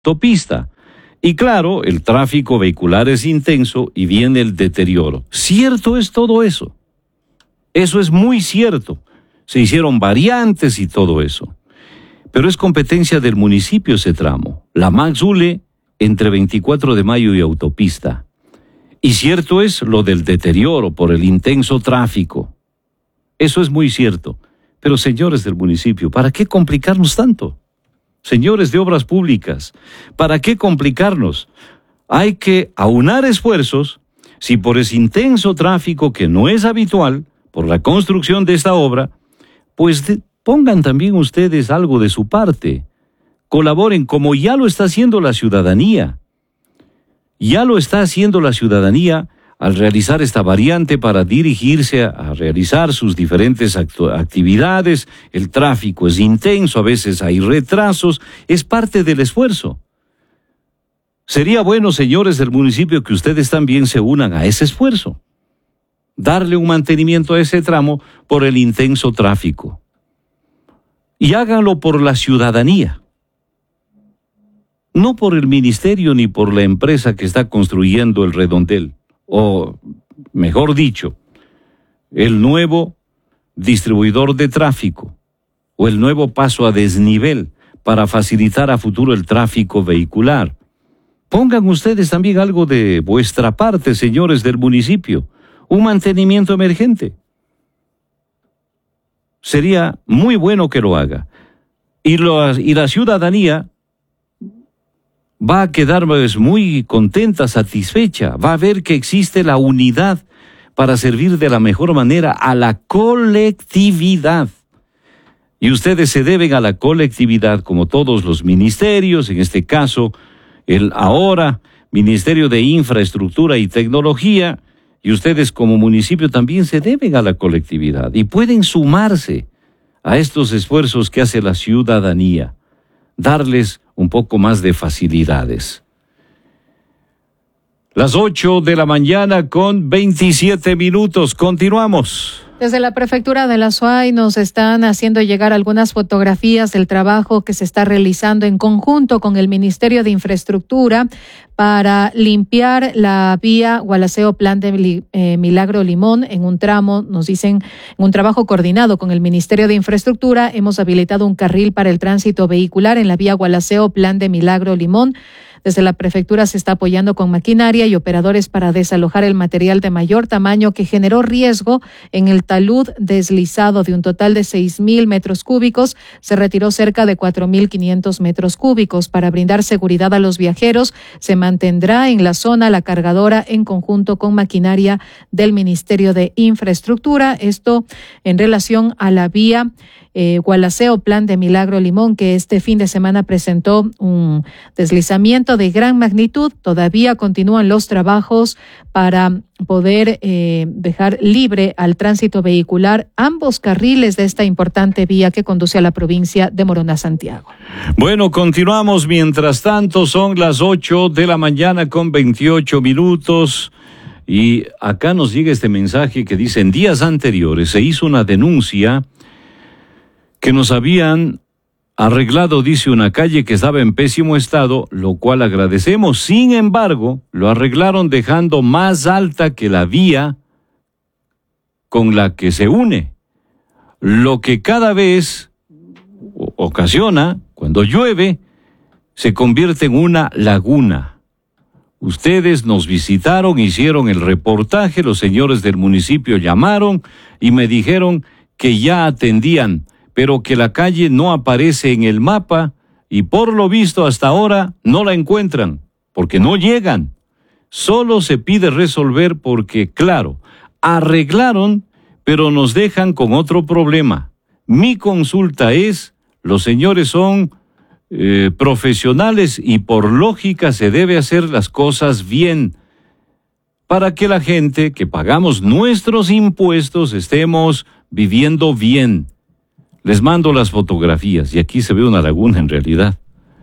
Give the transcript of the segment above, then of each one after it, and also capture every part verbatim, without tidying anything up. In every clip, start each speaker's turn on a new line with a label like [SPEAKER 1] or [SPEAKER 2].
[SPEAKER 1] autopista. Y claro, el tráfico vehicular es intenso y viene el deterioro. ¿Cierto es todo eso? Eso es muy cierto. Se hicieron variantes y todo eso. Pero es competencia del municipio ese tramo. La Max-Ule entre veinticuatro de mayo y autopista. Y cierto es lo del deterioro por el intenso tráfico. Eso es muy cierto. Pero señores del municipio, ¿para qué complicarnos tanto? Señores de obras públicas, ¿para qué complicarnos? Hay que aunar esfuerzos. Si por ese intenso tráfico que no es habitual, por la construcción de esta obra, pues de, pongan también ustedes algo de su parte. Colaboren como ya lo está haciendo la ciudadanía. Ya lo está haciendo la ciudadanía al realizar esta variante para dirigirse a, a realizar sus diferentes actu- actividades. El tráfico es intenso, a veces hay retrasos, es parte del esfuerzo. Sería bueno, señores del municipio, que ustedes también se unan a ese esfuerzo. Darle un mantenimiento a ese tramo por el intenso tráfico. Y háganlo por la ciudadanía. No por el ministerio ni por la empresa que está construyendo el redondel. O, mejor dicho, el nuevo distribuidor de tráfico o el nuevo paso a desnivel para facilitar a futuro el tráfico vehicular. Pongan ustedes también algo de vuestra parte, señores del municipio, un mantenimiento emergente. Sería muy bueno que lo haga. Y, lo, y la ciudadanía va a quedar pues, muy contenta, satisfecha. Va a ver que existe la unidad para servir de la mejor manera a la colectividad. Y ustedes se deben a la colectividad, como todos los ministerios, en este caso, el ahora Ministerio de Infraestructura y Tecnología, y ustedes como municipio también se deben a la colectividad y pueden sumarse a estos esfuerzos que hace la ciudadanía, darles un poco más de facilidades. Las ocho de la mañana con veintisiete minutos. Continuamos.
[SPEAKER 2] Desde la prefectura de la Suay nos están haciendo llegar algunas fotografías del trabajo que se está realizando en conjunto con el Ministerio de Infraestructura para limpiar la vía Gualaceo Plan de eh, Milagro Limón en un tramo, nos dicen, en un trabajo coordinado con el Ministerio de Infraestructura. Hemos habilitado un carril para el tránsito vehicular en la vía Gualaceo Plan de Milagro Limón. Desde la prefectura se está apoyando con maquinaria y operadores para desalojar el material de mayor tamaño que generó riesgo en el talud deslizado. De un total de seis mil metros cúbicos, se retiró cerca de cuatro mil quinientos metros cúbicos. Para brindar seguridad a los viajeros, se mantendrá en la zona la cargadora en conjunto con maquinaria del Ministerio de Infraestructura. Esto en relación a la vía Eh, Gualaceo Plan de Milagro Limón, que este fin de semana presentó un deslizamiento de gran magnitud. Todavía continúan los trabajos para poder eh, dejar libre al tránsito vehicular ambos carriles de esta importante vía que conduce a la provincia de Morona, Santiago.
[SPEAKER 1] Bueno, continuamos. Mientras tanto, son las ocho de la mañana con veintiocho minutos. Y acá nos llega este mensaje que dice: en días anteriores se hizo una denuncia que nos habían arreglado, dice, una calle que estaba en pésimo estado, lo cual agradecemos. Sin embargo, lo arreglaron dejando más alta que la vía con la que se une, lo que cada vez ocasiona, cuando llueve, se convierte en una laguna. Ustedes nos visitaron, hicieron el reportaje, los señores del municipio llamaron y me dijeron que ya atendían, pero que la calle no aparece en el mapa y por lo visto hasta ahora no la encuentran, porque no llegan. Solo se pide resolver porque, claro, arreglaron, pero nos dejan con otro problema. Mi consulta es, los señores son eh, profesionales y por lógica se debe hacer las cosas bien, para que la gente que pagamos nuestros impuestos estemos viviendo bien. Les mando las fotografías y aquí se ve una laguna en realidad.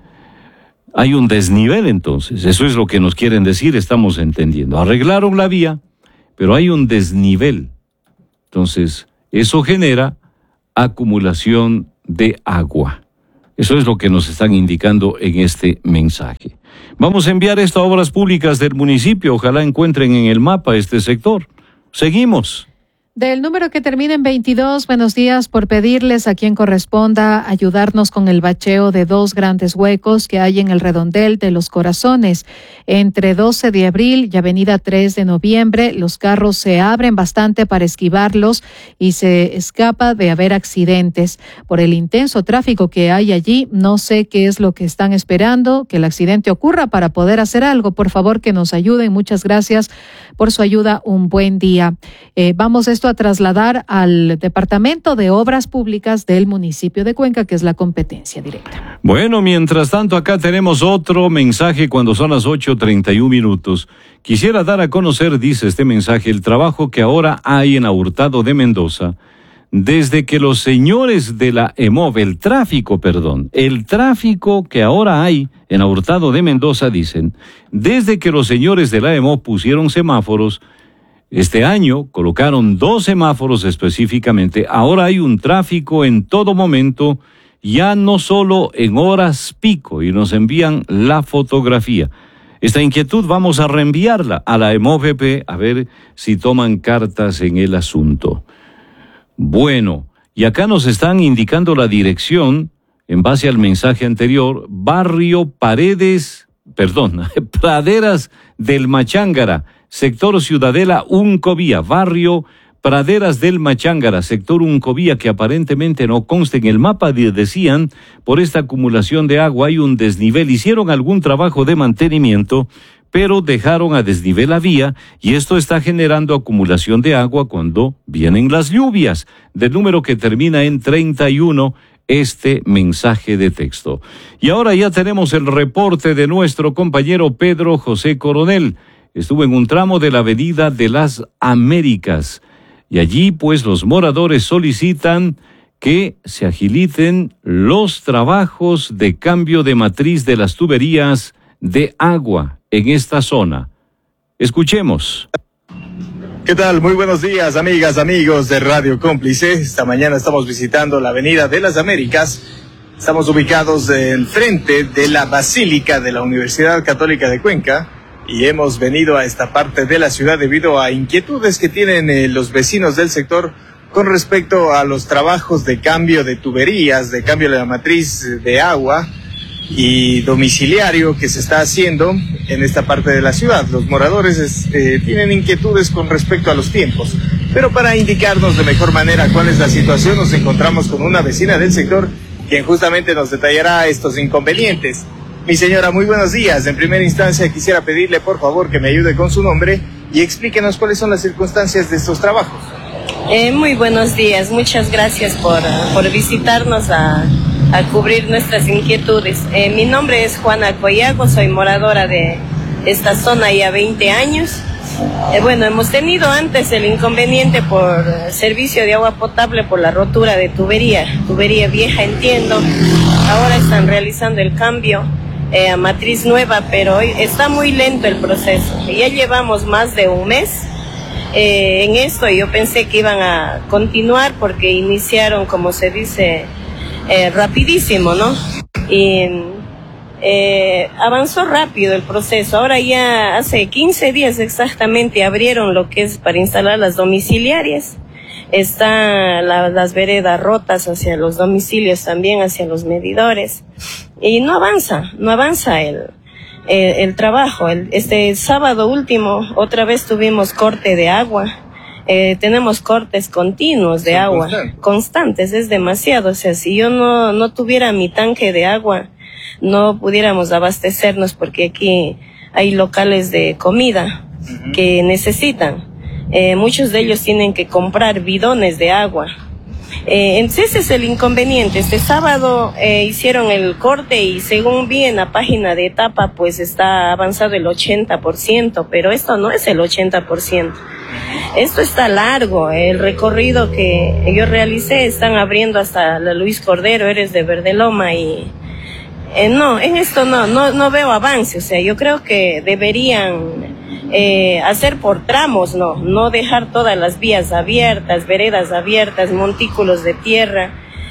[SPEAKER 1] Hay un desnivel entonces, eso es lo que nos quieren decir, estamos entendiendo. Arreglaron la vía, pero hay un desnivel. Entonces, eso genera acumulación de agua. Eso es lo que nos están indicando en este mensaje. Vamos a enviar esto a Obras Públicas del municipio. Ojalá encuentren en el mapa este sector. Seguimos.
[SPEAKER 2] Del número que termina en veintidós, buenos días, por pedirles a quien corresponda ayudarnos con el bacheo de dos grandes huecos que hay en el redondel de Los Corazones. Entre doce de abril y avenida tres de noviembre, los carros se abren bastante para esquivarlos y se escapa de haber accidentes. Por el intenso tráfico que hay allí, no sé qué es lo que están esperando, que el accidente ocurra para poder hacer algo. Por favor, que nos ayuden. Muchas gracias por su ayuda. Un buen día. Eh, vamos esto a trasladar al Departamento de Obras Públicas del municipio de Cuenca, que es la competencia directa.
[SPEAKER 1] Bueno, mientras tanto, acá tenemos otro mensaje cuando son las ocho treinta y un minutos. Quisiera dar a conocer, dice este mensaje, el trabajo que ahora hay en Hurtado de Mendoza. Desde que los señores de la E M O V, el tráfico, perdón, el tráfico que ahora hay en Hurtado de Mendoza, dicen, desde que los señores de la E M O V pusieron semáforos, este año colocaron dos semáforos específicamente, ahora hay un tráfico en todo momento, ya no solo en horas pico, y nos envían la fotografía. Esta inquietud vamos a reenviarla a la E M O V P a ver si toman cartas en el asunto. Bueno, y acá nos están indicando la dirección, en base al mensaje anterior, barrio Paredes, perdón, Praderas del Machángara, sector Ciudadela Uncovía, barrio Praderas del Machángara, sector Uncovía, que aparentemente no consta en el mapa, decían, por esta acumulación de agua hay un desnivel, hicieron algún trabajo de mantenimiento, pero dejaron a desnivel la vía y esto está generando acumulación de agua cuando vienen las lluvias, del número que termina en treinta y uno, este mensaje de texto. Y ahora ya tenemos el reporte de nuestro compañero Pedro José Coronel. Estuvo en un tramo de la Avenida de las Américas y allí pues los moradores solicitan que se agilicen los trabajos de cambio de matriz de las tuberías de agua en esta zona. Escuchemos.
[SPEAKER 3] ¿Qué tal? Muy buenos días, amigas, amigos de Radio Cómplice. Esta mañana estamos visitando la Avenida de las Américas. Estamos ubicados en frente de la Basílica de la Universidad Católica de Cuenca y hemos venido a esta parte de la ciudad debido a inquietudes que tienen eh, los vecinos del sector con respecto a los trabajos de cambio de tuberías, de cambio de la matriz de agua y domiciliario que se está haciendo en esta parte de la ciudad. Los moradores este, tienen inquietudes con respecto a los tiempos, pero para indicarnos de mejor manera cuál es la situación, nos encontramos con una vecina del sector quien justamente nos detallará estos inconvenientes. Mi señora, muy buenos días. En primera instancia quisiera pedirle por favor que me ayude con su nombre y explíquenos cuáles son las circunstancias de estos trabajos.
[SPEAKER 4] Eh, muy buenos días, muchas gracias por, por visitarnos a, a cubrir nuestras inquietudes. Eh, mi nombre es Juana Coyago, soy moradora de esta zona ya veinte años. Eh, bueno, hemos tenido antes el inconveniente por servicio de agua potable por la rotura de tubería, tubería vieja, entiendo. Ahora están realizando el cambio eh, a matriz nueva, pero hoy está muy lento el proceso. Ya llevamos más de un mes eh, en esto y yo pensé que iban a continuar porque iniciaron, como se dice, eh, rapidísimo, ¿no? Y eh, avanzó rápido el proceso. Ahora ya hace quince días exactamente abrieron lo que es para instalar las domiciliarias. Están la, las veredas rotas hacia los domicilios, también hacia los medidores. Y no avanza, no avanza el, el, el trabajo. El, este sábado último, otra vez tuvimos corte de agua. Eh, tenemos cortes continuos de agua, constantes, es demasiado. O sea, si yo no, no tuviera mi tanque de agua, no pudiéramos abastecernos porque aquí hay locales de comida uh-huh. que necesitan. Eh, muchos de ellos tienen que comprar bidones de agua. Eh, entonces ese es el inconveniente. Este sábado eh, hicieron el corte y según vi en la página de etapa pues está avanzado el ochenta por ciento, pero esto no es el ochenta por ciento. Esto está largo. El recorrido que yo realicé están abriendo hasta la Luis Cordero, eres de Verdeloma y eh, no, en esto no, no, no veo avance. O sea, yo creo que deberían Eh, hacer por tramos, no, no dejar todas las vías abiertas, veredas abiertas, montículos de tierra.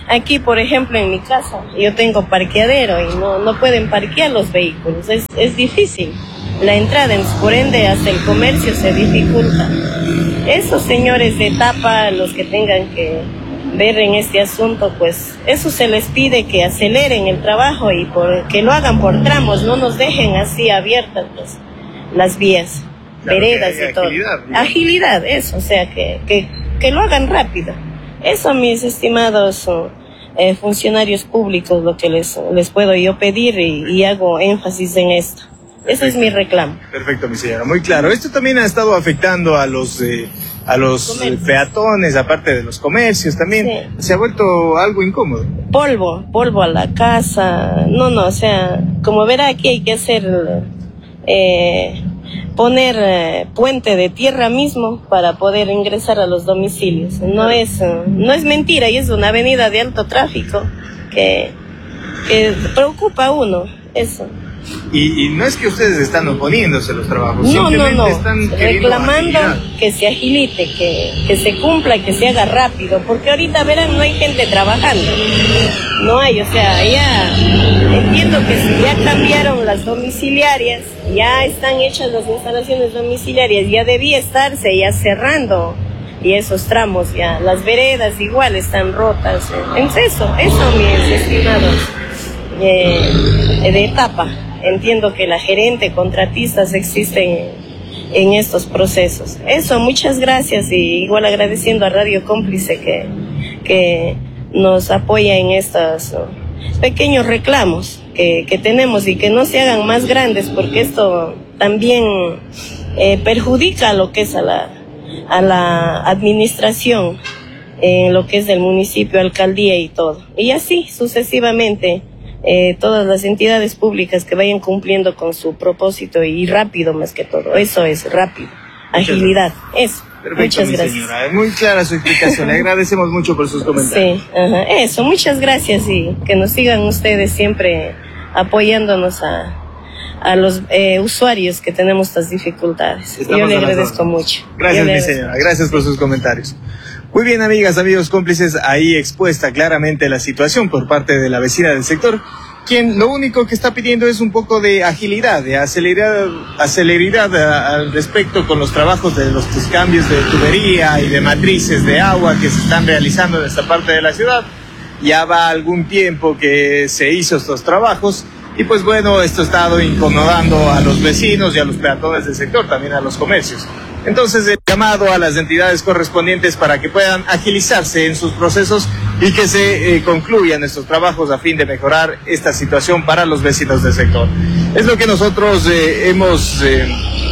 [SPEAKER 4] aquí, por ejemplo, en mi casa, yo tengo parqueadero y no, no pueden parquear los vehículos. Es, es difícil la entrada, por ende, hasta el comercio se dificulta. Esos señores de etapa, los que tengan que ver en este asunto, pues eso se les pide, que aceleren el trabajo y por, que lo hagan por tramos, no nos dejen así abiertas pues, las vías, claro, veredas y todo. Agilidad, ¿no? Agilidad, eso, o sea, que, que, que lo hagan rápido. Eso, mis estimados eh, funcionarios públicos, lo que les, les puedo yo pedir y, y hago énfasis en esto. Perfecto. Ese es mi reclamo.
[SPEAKER 3] Perfecto, mi señora, muy claro. Esto también ha estado afectando a los eh, a los eh, peatones, aparte de los comercios también. Sí. Se ha vuelto algo incómodo.
[SPEAKER 4] Polvo, polvo a la casa. No, no, o sea, como verá, aquí hay que hacer, eh, poner eh, puente de tierra mismo para poder ingresar a los domicilios. No es, no es mentira, y es una avenida de alto tráfico que, que preocupa a uno, eso.
[SPEAKER 3] Y, y no es que ustedes están oponiéndose a los trabajos,
[SPEAKER 4] no,
[SPEAKER 3] simplemente
[SPEAKER 4] no, no.
[SPEAKER 3] están
[SPEAKER 4] reclamando que se agilite, que, que se cumpla, que se haga rápido, porque ahorita verán, no hay gente trabajando, no hay, o sea, ya entiendo que si ya cambiaron las domiciliarias, ya están hechas las instalaciones domiciliarias, ya debía estarse ya cerrando, y esos tramos ya, las veredas igual están rotas, entonces eso, eso mis estimados, eh, de etapa. Entiendo que la gerente, contratistas existen en estos procesos. Eso, muchas gracias, y igual agradeciendo a Radio Cómplice que, que nos apoya en estos uh, pequeños reclamos que, que tenemos, y que no se hagan más grandes, porque esto también eh, perjudica a lo que es a la, a la administración, en lo que es del municipio, alcaldía y todo. Y así sucesivamente. Eh, todas las entidades públicas que vayan cumpliendo con su propósito, y rápido más que todo, eso es rápido, agilidad, eso.
[SPEAKER 3] Perfecto,
[SPEAKER 4] muchas
[SPEAKER 3] mi
[SPEAKER 4] gracias.
[SPEAKER 3] Señora, es muy clara su explicación, le agradecemos mucho por sus comentarios.
[SPEAKER 4] Sí, ajá, eso, muchas gracias, y que nos sigan ustedes siempre apoyándonos a, a los eh, usuarios que tenemos estas dificultades. Estamos Yo le agradezco mucho.
[SPEAKER 3] Gracias, mi señora, gracias por sus comentarios. Muy bien, amigas, amigos cómplices, ahí expuesta claramente la situación por parte de la vecina del sector, quien lo único que está pidiendo es un poco de agilidad, de aceleridad, aceleridad al respecto con los trabajos de los cambios de tubería y de matrices de agua que se están realizando en esta parte de la ciudad. Ya va algún tiempo que se hizo estos trabajos, y pues bueno, esto ha estado incomodando a los vecinos y a los peatones del sector, también a los comercios. Entonces, el llamado a las entidades correspondientes para que puedan agilizarse en sus procesos y que se eh, concluyan estos trabajos a fin de mejorar esta situación para los vecinos del sector. Es lo que nosotros eh, hemos, eh,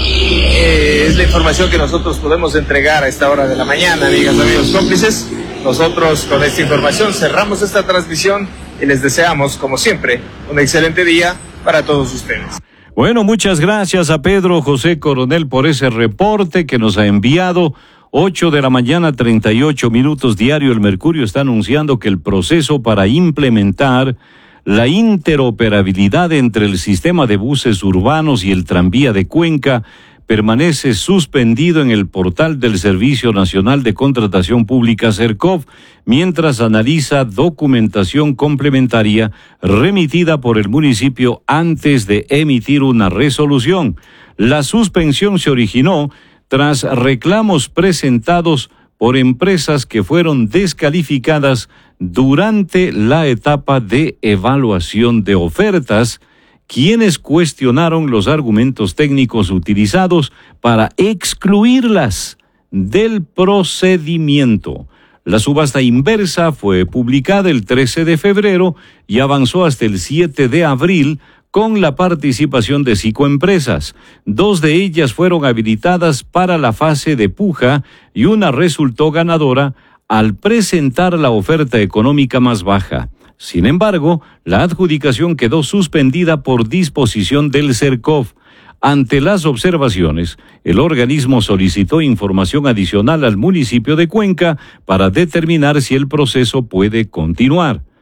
[SPEAKER 3] eh, es la información que nosotros podemos entregar a esta hora de la mañana, amigas, amigos cómplices. Nosotros con esta información cerramos esta transmisión y les deseamos, como siempre, un excelente día para todos ustedes.
[SPEAKER 1] Bueno, muchas gracias a Pedro José Coronel por ese reporte que nos ha enviado. Ocho de la mañana, treinta y ocho minutos. Diario El Mercurio está anunciando que el proceso para implementar la interoperabilidad entre el sistema de buses urbanos y el tranvía de Cuenca permanece suspendido en el portal del Servicio Nacional de Contratación Pública, SERCOP, mientras analiza documentación complementaria remitida por el municipio antes de emitir una resolución. La suspensión se originó tras reclamos presentados por empresas que fueron descalificadas durante la etapa de evaluación de ofertas, quienes cuestionaron los argumentos técnicos utilizados para excluirlas del procedimiento. La subasta inversa fue publicada el trece de febrero y avanzó hasta el siete de abril con la participación de cinco empresas. Dos de ellas fueron habilitadas para la fase de puja y una resultó ganadora al presentar la oferta económica más baja. Sin embargo, la adjudicación quedó suspendida por disposición del SERCOP. Ante las observaciones, el organismo solicitó información adicional al municipio de Cuenca para determinar si el proceso puede continuar.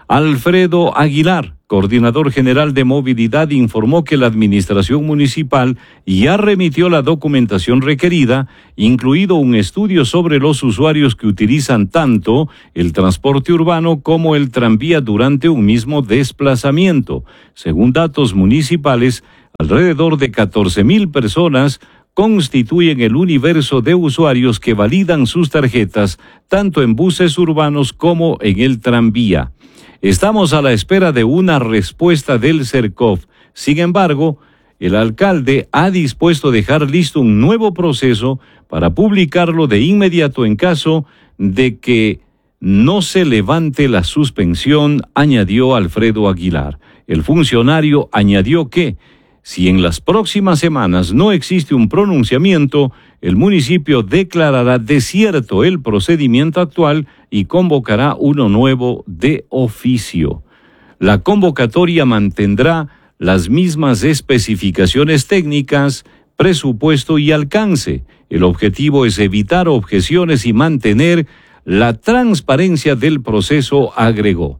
[SPEAKER 1] Alfredo Aguilar, coordinador general de movilidad, informó que la administración municipal ya remitió la documentación requerida, incluido un estudio sobre los usuarios que utilizan tanto el transporte urbano como el tranvía durante un mismo desplazamiento. Según datos municipales, alrededor de catorce mil personas constituyen el universo de usuarios que validan sus tarjetas tanto en buses urbanos como en el tranvía. Estamos a la espera de una respuesta del CERCOV. Sin embargo, el alcalde ha dispuesto a dejar listo un nuevo proceso para publicarlo de inmediato en caso de que no se levante la suspensión, añadió Alfredo Aguilar. El funcionario añadió que, si en las próximas semanas no existe un pronunciamiento, el municipio declarará desierto el procedimiento actual y convocará uno nuevo de oficio. La convocatoria mantendrá las mismas especificaciones técnicas, presupuesto y alcance. El objetivo es evitar objeciones y mantener la transparencia del proceso, agregó.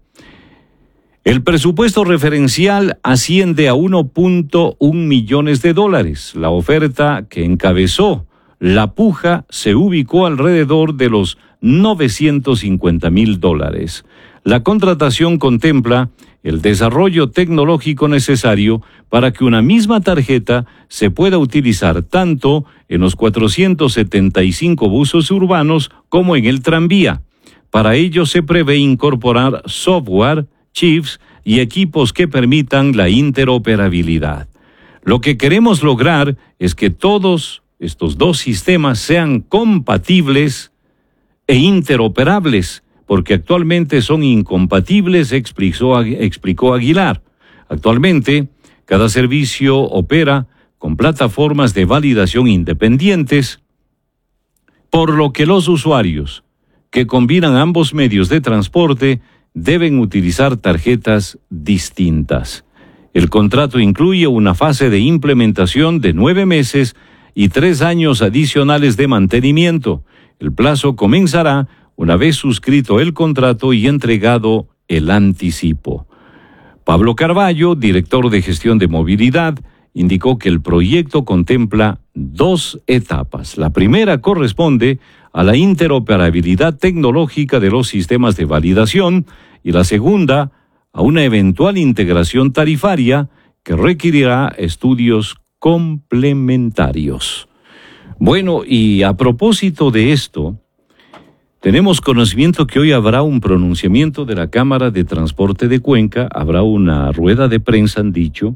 [SPEAKER 1] El presupuesto referencial asciende a uno punto uno millones de dólares. La oferta que encabezó la puja se ubicó alrededor de los novecientos cincuenta mil dólares. La contratación contempla el desarrollo tecnológico necesario para que una misma tarjeta se pueda utilizar tanto en los cuatrocientos setenta y cinco buses urbanos como en el tranvía. Para ello se prevé incorporar software, chips y equipos que permitan la interoperabilidad. Lo que queremos lograr es que todos estos dos sistemas sean compatibles e interoperables, porque actualmente son incompatibles, explicó, explicó Aguilar. Actualmente, cada servicio opera con plataformas de validación independientes, por lo que los usuarios que combinan ambos medios de transporte deben utilizar tarjetas distintas. El contrato incluye una fase de implementación de nueve meses y tres años adicionales de mantenimiento. El plazo comenzará una vez suscrito el contrato y entregado el anticipo. Pablo Carballo, director de gestión de movilidad, indicó que el proyecto contempla dos etapas. La primera corresponde a la interoperabilidad tecnológica de los sistemas de validación y la segunda a una eventual integración tarifaria que requerirá estudios complementarios. Bueno, y a propósito de esto, tenemos conocimiento que hoy habrá un pronunciamiento de la Cámara de Transporte de Cuenca, habrá una rueda de prensa, han dicho,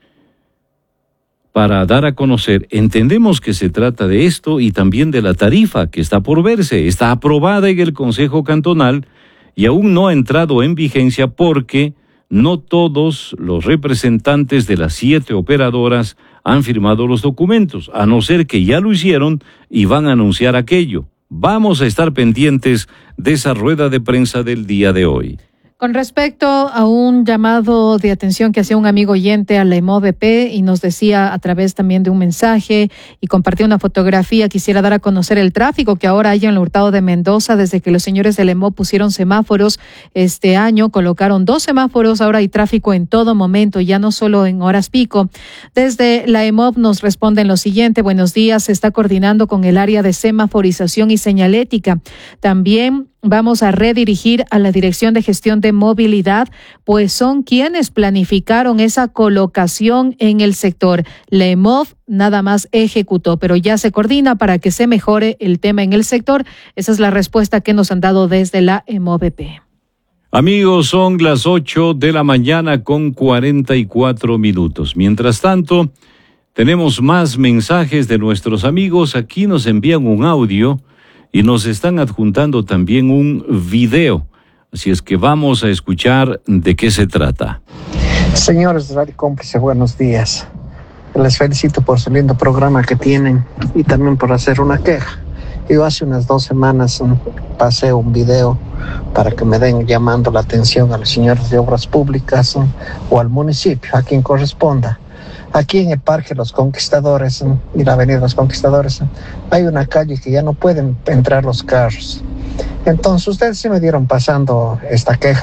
[SPEAKER 1] para dar a conocer. Entendemos que se trata de esto y también de la tarifa que está por verse, está aprobada en el Consejo Cantonal y aún no ha entrado en vigencia porque no todos los representantes de las siete operadoras han firmado los documentos, a no ser que ya lo hicieron y van a anunciar aquello. Vamos a estar pendientes de esa rueda de prensa del día de hoy.
[SPEAKER 2] Con respecto a un llamado de atención que hacía un amigo oyente a la E M O B P y nos decía a través también de un mensaje y compartió una fotografía, quisiera dar a conocer el tráfico que ahora hay en el Hurtado de Mendoza desde que los señores del E M O pusieron semáforos este año, colocaron dos semáforos, ahora hay tráfico en todo momento, ya no solo en horas pico. Desde la E M O B nos responden lo siguiente: buenos días, se está coordinando con el área de semaforización y señalética. También vamos a redirigir a la Dirección de Gestión de Movilidad, pues son quienes planificaron esa colocación en el sector. La E M O V nada más ejecutó, pero ya se coordina para que se mejore el tema en el sector. Esa es la respuesta que nos han dado desde la E M O B P.
[SPEAKER 1] Amigos, son las ocho de la mañana con cuarenta y cuatro minutos. Mientras tanto, tenemos más mensajes de nuestros amigos. Aquí nos envían un audio y nos están adjuntando también un video. Así es que vamos a escuchar de qué se trata.
[SPEAKER 5] Señores de Radio Cómplice, buenos días. Les felicito por su lindo programa que tienen y también por hacer una queja. Yo hace unas dos semanas pasé un video para que me den llamando la atención a los señores de Obras Públicas o al municipio, a quien corresponda. Aquí en el Parque Los Conquistadores y la Avenida Los Conquistadores hay una calle que ya no pueden entrar los carros. Entonces ustedes se me dieron pasando esta queja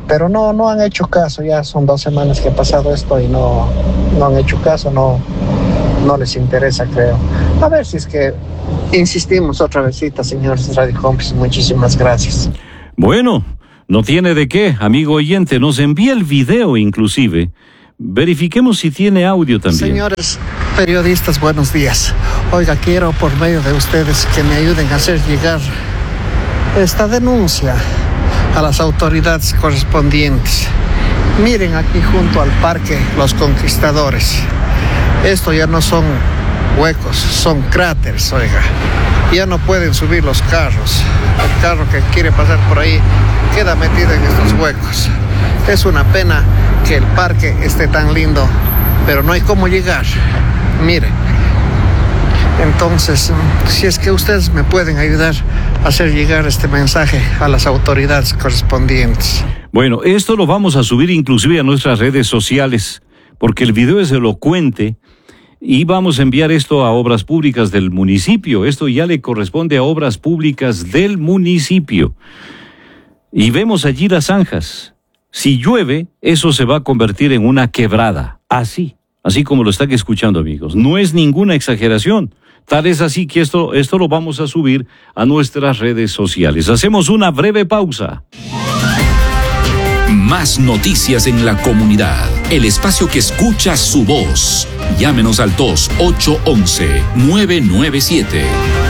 [SPEAKER 5] Pero no, no han hecho caso, ya son dos semanas que ha pasado esto y no, no han hecho caso, no, no les interesa, creo. A ver si es que insistimos otra vezcita, señores Radio Cómplices, muchísimas gracias.
[SPEAKER 1] Bueno, no tiene de qué, amigo oyente, nos envía el video inclusive. Verifiquemos si tiene audio también.
[SPEAKER 5] Señores periodistas, buenos días. Oiga, quiero por medio de ustedes que me ayuden a hacer llegar esta denuncia a las autoridades correspondientes. Miren aquí junto al Parque Los Conquistadores. Esto ya no son huecos, son cráteres, oiga. Ya no pueden subir los carros. El carro que quiere pasar por ahí queda metido en estos huecos. Es una pena que el parque esté tan lindo, pero no hay cómo llegar. Miren. Entonces, si es que ustedes me pueden ayudar a hacer llegar este mensaje a las autoridades correspondientes.
[SPEAKER 1] Bueno, esto lo vamos a subir inclusive a nuestras redes sociales, porque el video es elocuente y vamos a enviar esto a Obras Públicas del municipio. Esto ya le corresponde a Obras Públicas del municipio. Y vemos allí las zanjas. Si llueve, eso se va a convertir en una quebrada. Así, así como lo están escuchando, amigos. No es ninguna exageración. Tal es así que esto, esto lo vamos a subir a nuestras redes sociales. Hacemos una breve pausa.
[SPEAKER 6] Más noticias en la comunidad. El espacio que escucha su voz. Llámenos al dos ocho uno uno nueve nueve siete.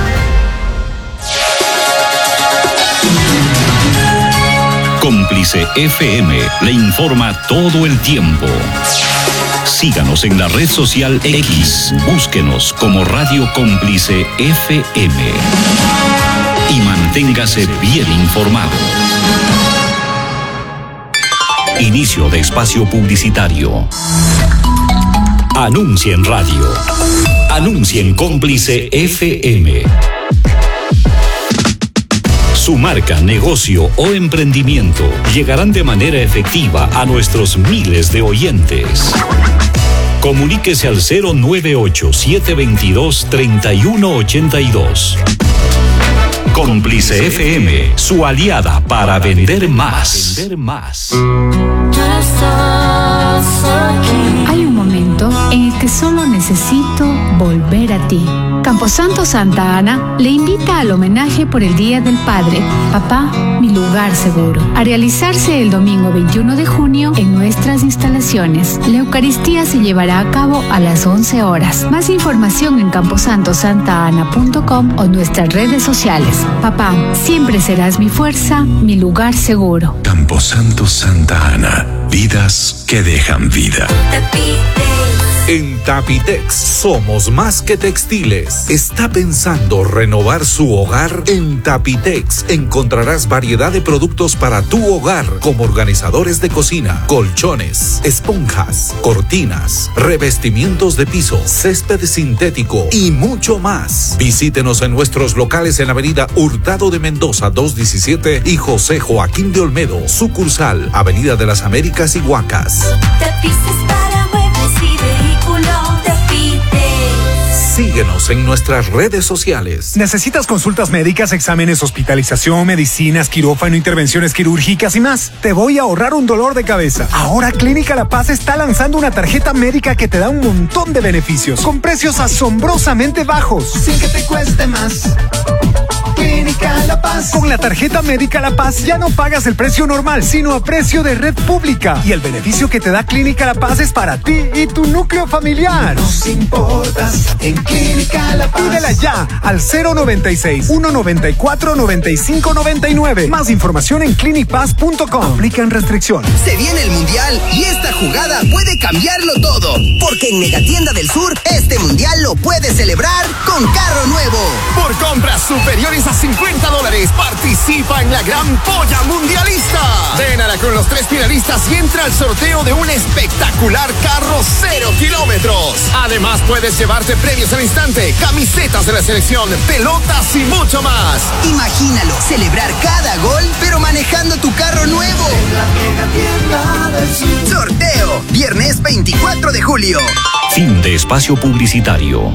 [SPEAKER 7] Cómplice F M le informa todo el tiempo. Síganos en la red social X, búsquenos como Radio Cómplice F M y manténgase bien informado. Inicio de espacio publicitario. Anuncie en radio. Anuncie en Cómplice F M. Su marca, negocio o emprendimiento llegarán de manera efectiva a nuestros miles de oyentes. Comuníquese al cero nueve ocho, siete dos dos, tres uno ocho dos. Cómplice F M, su aliada para vender más.
[SPEAKER 8] Hay un momento en el que solo necesito volver a ti. Camposanto Santa Ana le invita al homenaje por el Día del Padre, Papá, mi lugar seguro, a realizarse el domingo veintiuno de junio en nuestras instalaciones. La Eucaristía se llevará a cabo a las once horas. Más información en camposanto santa ana punto com o nuestras redes sociales. Papá, siempre serás mi fuerza, mi lugar seguro.
[SPEAKER 9] Camposanto Santa Ana, vidas que dejan vida.
[SPEAKER 10] En Tapitex somos más que textiles. ¿Está pensando renovar su hogar? En Tapitex encontrarás variedad de productos para tu hogar, como organizadores de cocina, colchones, esponjas, cortinas, revestimientos de piso, césped sintético y mucho más. Visítenos en nuestros locales en Avenida Hurtado de Mendoza doscientos diecisiete y José Joaquín de Olmedo, sucursal Avenida de las Américas y Huacas. Síguenos en nuestras redes sociales.
[SPEAKER 11] ¿Necesitas consultas médicas, exámenes, hospitalización, medicinas, quirófano, intervenciones quirúrgicas y más? Te voy a ahorrar un dolor de cabeza. Ahora Clínica La Paz está lanzando una tarjeta médica que te da un montón de beneficios, con precios asombrosamente bajos, sin que te cueste más. Clínica La Paz. Con la tarjeta médica La Paz ya no pagas el precio normal, sino a precio de red pública. Y el beneficio que te da Clínica La Paz es para ti y tu núcleo familiar. Nos importas en Clínica La Paz. Pídela ya al cero noventa y seis, ciento noventa y cuatro, noventa y cinco noventa y nueve. Más información en clinicpaz punto com. Aplican restricciones.
[SPEAKER 12] Se viene el Mundial y esta jugada puede cambiarlo todo. Porque en Megatienda del Sur, este Mundial lo puedes celebrar con carro nuevo.
[SPEAKER 13] Por compras superiores a cincuenta dólares, participa en la gran polla mundialista. Vénala con los tres finalistas y entra al sorteo de un espectacular carro cero kilómetros. Además, puedes llevarte premios al instante, camisetas de la selección, pelotas y mucho más.
[SPEAKER 12] Imagínalo, celebrar cada gol, pero manejando tu carro nuevo. Sorteo, viernes veinticuatro de julio.
[SPEAKER 7] Fin de espacio publicitario.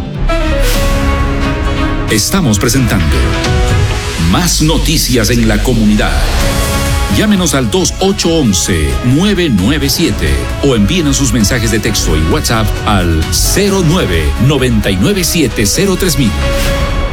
[SPEAKER 6] Estamos presentando Más noticias en la comunidad. Llámenos al dos ocho uno uno, nueve nueve siete o envíenos sus mensajes de texto y WhatsApp al cero nueve nueve nueve siete cero tres mil.